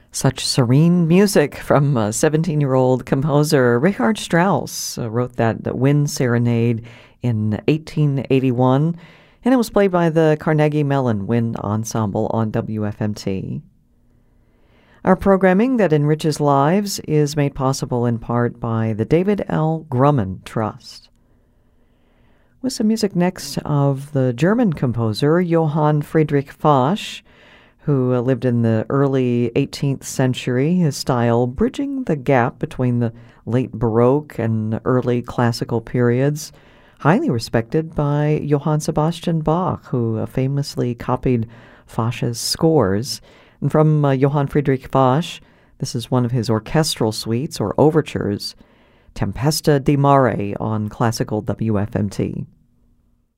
Such serene music from 17-year-old composer Richard Strauss. Wrote that Wind Serenade in 1881, and it was played by the Carnegie Mellon Wind Ensemble on WFMT. Our programming that enriches lives is made possible in part by the David L. Grumman Trust. With some music next of the German composer Johann Friedrich Fasch, who lived in the early 18th century, his style bridging the gap between the late Baroque and early classical periods, highly respected by Johann Sebastian Bach, who famously copied Fasch's scores. And from Johann Friedrich Fasch, this is one of his orchestral suites or overtures, Tempesta di Mare on classical WFMT.